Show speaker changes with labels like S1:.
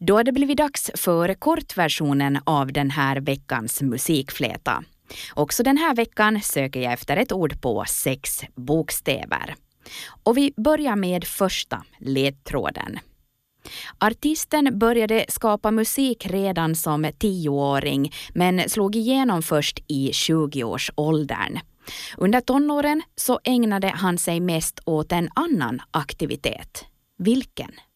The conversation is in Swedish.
S1: Då har det blivit dags för kortversionen av den här veckans musikfläta. Också den här veckan söker jag efter ett ord på 6 bokstäver. Och vi börjar med första ledtråden. Artisten började skapa musik redan som 10-åring men slog igenom först i 20-årsåldern. Under tonåren så ägnade han sig mest åt en annan aktivitet. Vilken?